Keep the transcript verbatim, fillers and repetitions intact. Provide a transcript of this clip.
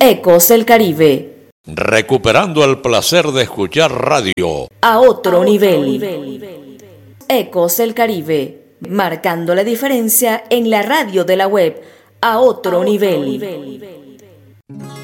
Ecos del Caribe. Recuperando el placer de escuchar radio. A otro, a nivel. otro nivel. Ecos del Caribe. Marcando la diferencia en la radio de la web. A otro, a otro nivel. nivel.